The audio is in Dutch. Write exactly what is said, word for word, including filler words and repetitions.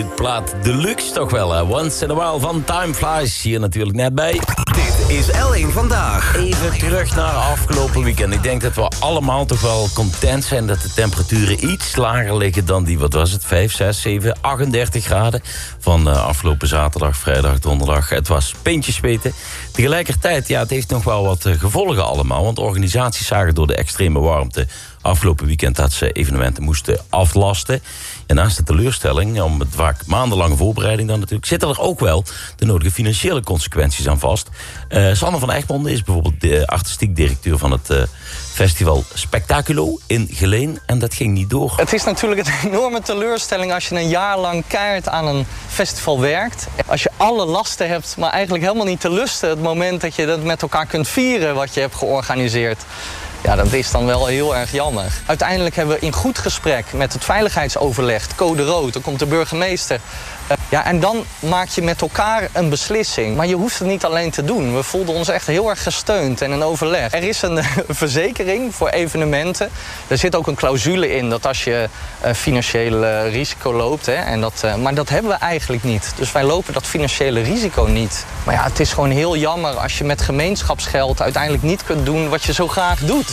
Plaat deluxe toch wel, hè? Once in a while van Time Flies. Hier natuurlijk net bij. Dit is L één Vandaag. Even terug naar afgelopen weekend. Ik denk dat we allemaal toch wel content zijn dat de temperaturen iets lager liggen dan die, wat was het, vijf, zes, zeven, achtendertig graden van uh, afgelopen zaterdag, vrijdag, donderdag. Het was pintjes zweten. Tegelijkertijd, ja, het heeft nog wel wat uh, gevolgen allemaal, want organisaties zagen door de extreme warmte afgelopen weekend dat ze evenementen moesten aflasten. En naast de teleurstelling, om het vaak maandenlange voorbereiding dan natuurlijk, zitten er ook wel de nodige financiële consequenties aan vast. Uh, Sanne van Egmond is bijvoorbeeld de artistiek directeur van het uh, festival Spectaculo in Geleen. En dat ging niet door. Het is natuurlijk een enorme teleurstelling als je een jaar lang keihard aan een festival werkt. Als je alle lasten hebt, maar eigenlijk helemaal niet te lusten het moment dat je dat met elkaar kunt vieren wat je hebt georganiseerd. Ja, dat is dan wel heel erg jammer. Uiteindelijk hebben we in goed gesprek met het veiligheidsoverleg, code rood, dan komt de burgemeester. Uh, ja, en dan maak je met elkaar een beslissing. Maar je hoeft het niet alleen te doen. We voelden ons echt heel erg gesteund en een overleg. Er is een uh, verzekering voor evenementen. Er zit ook een clausule in dat als je uh, financieel uh, risico loopt. Hè, en dat, uh, maar dat hebben we eigenlijk niet. Dus wij lopen dat financiële risico niet. Maar ja, het is gewoon heel jammer als je met gemeenschapsgeld uiteindelijk niet kunt doen wat je zo graag doet.